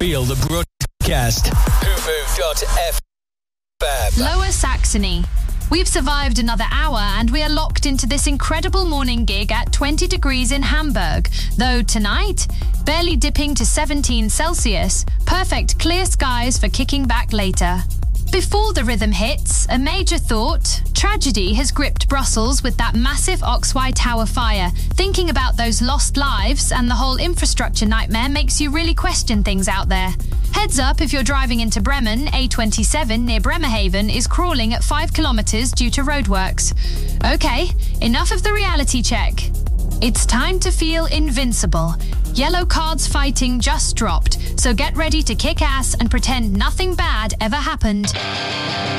Feel the broadcast. whomoved.fm. Lower Saxony. We've survived another hour and we are locked into this incredible morning gig at 20 degrees in Hamburg. Though tonight, barely dipping to 17 Celsius, perfect clear skies for kicking back later. Before the rhythm hits, a major thought. Tragedy has gripped Brussels with that massive Oxwhy Tower fire. Thinking about those lost lives and the whole infrastructure nightmare makes you really question things out there. Heads up if you're driving into Bremen, A27 near Bremerhaven is crawling at 5 kilometers due to roadworks. Okay, enough of the reality check. It's time to feel invincible. Yellow cards fighting just dropped, so get ready to kick ass and pretend nothing bad ever happened.